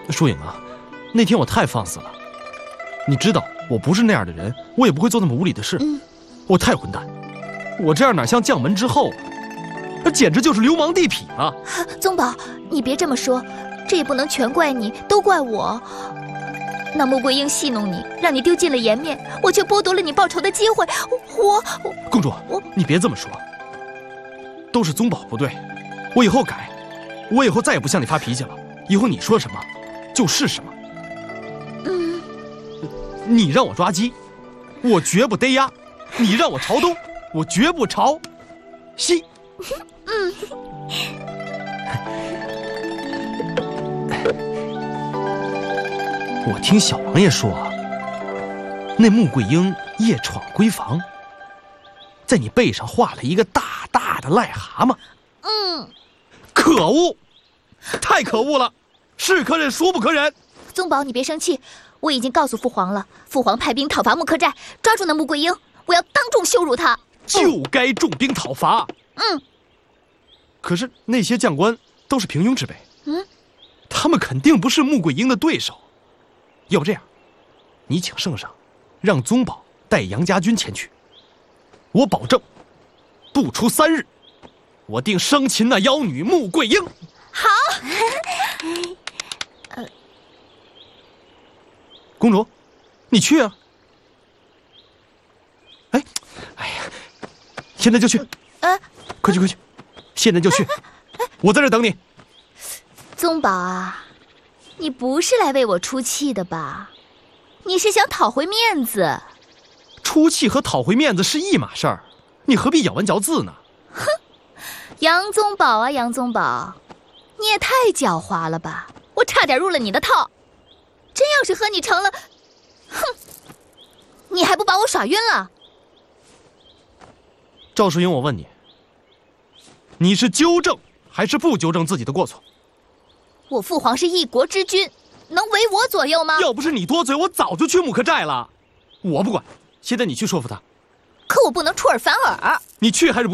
疏影啊，那天我太放肆了。你知道我不是那样的人，我也不会做那么无理的事。我太混蛋，我这样哪像将门之后，那简直就是流氓地痞啊！ 宗宝，你别这么说，这也不能全怪你，都怪我。那穆桂英戏弄你，让你丢尽了颜面，我却剥夺了你报仇的机会。 公主，你别这么说，都是宗宝不对，我以后改，我以后再也不向你发脾气了。以后你说什么，就是什么。你让我抓鸡，我绝不逮鸭；你让我朝东，我绝不朝西。我听小王爷说，那穆桂英夜闯闺房，在你背上画了一个大大的癞蛤蟆。可恶，太可恶了，是可忍孰不可忍。 宗宝，你别生气，我已经告诉父皇了，父皇派兵讨伐木克寨，抓住那穆桂英，我要当众羞辱他。 就该重兵讨伐。可是那些将官都是平庸之辈，他们肯定不是穆桂英的对手。要不这样，你请圣上让宗宝带杨家军前去，我保证不出3日，我定生擒那妖女穆桂英。 好。 公主，你去啊！哎呀，现在就去！快去，现在就去！我在这等你。 宗宝啊，你不是来为我出气的吧？你是想讨回面子？ 出气和讨回面子是一码事儿，你何必咬文嚼字呢？ 杨宗保啊，杨宗保，你也太狡猾了吧！我差点入了你的套。真要是和你成了，你还不把我耍晕了？ 赵淑英，我问你，你是纠正还是不纠正自己的过错？ 我父皇是一国之君，能为我左右吗？ 要不是你多嘴，我早就去木克寨了。我不管，现在你去说服他。 可我不能出尔反尔。 你去还是不